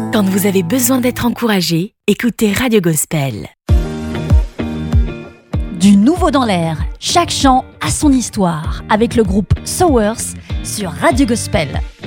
Quand vous avez besoin d'être encouragé, écoutez Radio Gospel. Du nouveau dans l'air, chaque chant a son histoire, avec le groupe Sowers sur Radio Gospel.